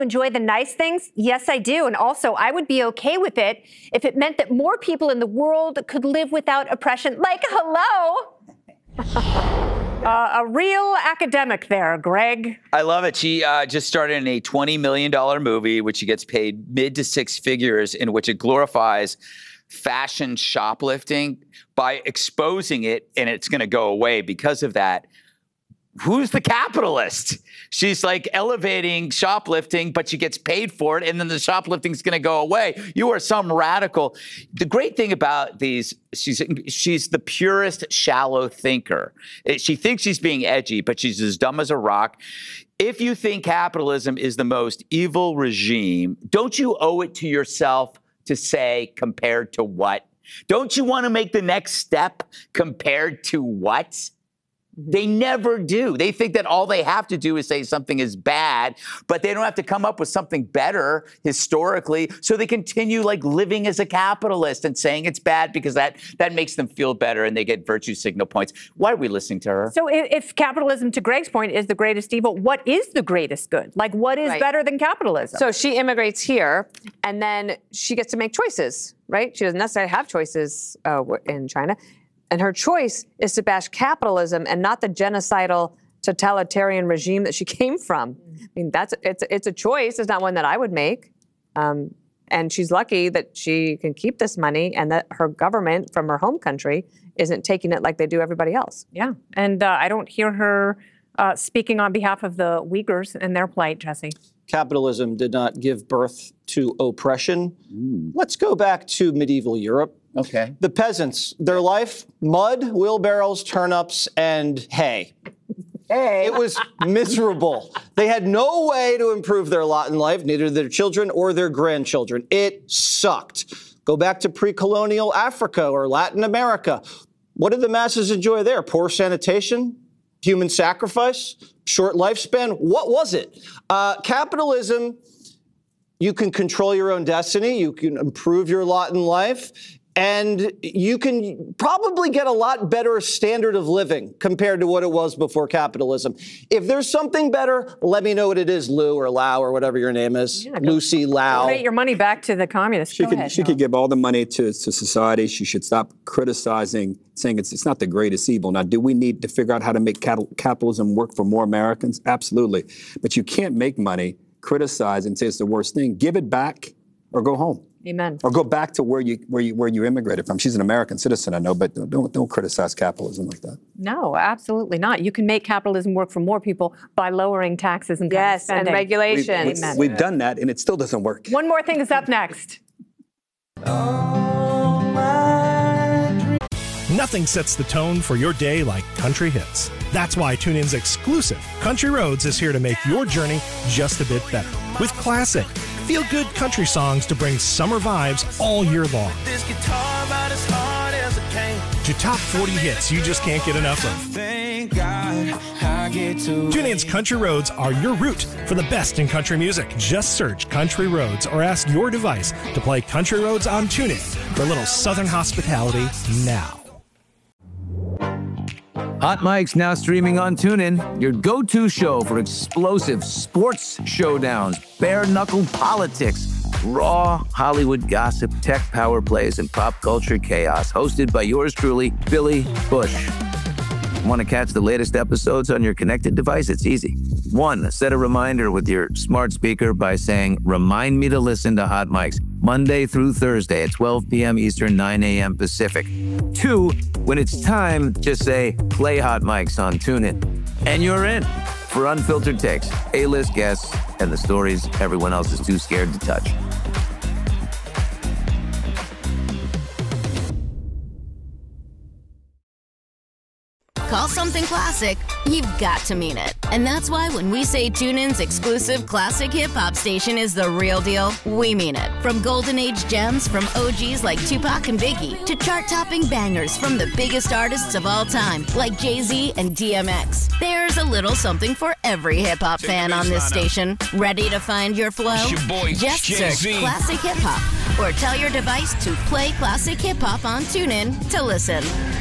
Enjoy the nice things? Yes, I do. And also, I would be okay with it if it meant that more people in the world could live without oppression. Like, hello? A real academic there, Greg. I love it. She just started in a $20 million movie, which she gets paid mid to six figures, in which it glorifies fashion shoplifting by exposing it, and it's going to go away because of that. Who's the capitalist? She's like elevating shoplifting, but she gets paid for it, and then the shoplifting's going to go away. You are some radical. The great thing about these, she's the purest shallow thinker. She thinks she's being edgy, but she's as dumb as a rock. If you think capitalism is the most evil regime, don't you owe it to yourself to say compared to what? Don't you want to make the next step compared to what? They never do. They think that all they have to do is say something is bad, but they don't have to come up with something better historically. So they continue like living as a capitalist and saying it's bad because that makes them feel better and they get virtue signal points. Why are we listening to her? So if capitalism, to Greg's point, is the greatest evil, what is the greatest good? Like, what is better than capitalism? So she immigrates here and then she gets to make choices, right? She doesn't necessarily have choices in China. And her choice is to bash capitalism and not the genocidal totalitarian regime that she came from. I mean, it's a choice. It's not one that I would make. And she's lucky that she can keep this money and that her government from her home country isn't taking it like they do everybody else. Yeah. And I don't hear her speaking on behalf of the Uyghurs and their plight, Jesse. Capitalism did not give birth to oppression. Let's go back to medieval Europe. Okay. The peasants, their life, mud, wheelbarrows, turnips, and hay. It was miserable. They had no way to improve their lot in life, neither their children or their grandchildren. It sucked. Go back to pre-colonial Africa or Latin America. What did the masses enjoy there? Poor sanitation? Human sacrifice? Short lifespan? What was it? Capitalism, you can control your own destiny. You can improve your lot in life. And you can probably get a lot better standard of living compared to what it was before capitalism. If there's something better, let me know what it is, Lou or Lau or whatever your name is. Yeah, Lucy Lau. Donate your money back to the communists. She could give all the money to society. She should stop criticizing, saying it's not the greatest evil. Now, do we need to figure out how to make capitalism work for more Americans? Absolutely. But you can't make money, criticize, and say it's the worst thing. Give it back or go home. Amen. Or go back to where you immigrated from. She's an American citizen, I know, but don't criticize capitalism like that. No, absolutely not. You can make capitalism work for more people by lowering taxes and and regulations. We've done that, and it still doesn't work. One more thing is up next. Nothing sets the tone for your day like country hits. That's why TuneIn's exclusive Country Roads is here to make your journey just a bit better. With classic, feel-good country songs to bring summer vibes all year long. To top 40 hits you just can't get enough of. TuneIn's Country Roads are your route for the best in country music. Just search Country Roads or ask your device to play Country Roads on TuneIn for a little southern hospitality now. Hot Mike's now streaming on TuneIn, your go-to show for explosive sports showdowns, bare-knuckle politics, raw Hollywood gossip, tech power plays, and pop culture chaos. Hosted by yours truly, Billy Bush. Want to catch the latest episodes on your connected device? It's easy. 1, set a reminder with your smart speaker by saying, "Remind me to listen to Hot Mike's Monday through Thursday at 12 p.m. Eastern, 9 a.m. Pacific." 2, when it's time, just say, "Play Hot Mike's on TuneIn." And you're in for unfiltered takes, A-list guests, and the stories everyone else is too scared to touch. Call something classic, you've got to mean it. And that's why when we say TuneIn's exclusive classic hip-hop station is the real deal, we mean it. From golden age gems from OGs like Tupac and Biggie to chart-topping bangers from the biggest artists of all time like Jay-Z and DMX. There's a little something for every hip-hop fan on this station. Ready to find your flow? Just search Classic Hip Hop or tell your device to play Classic Hip Hop on TuneIn to listen.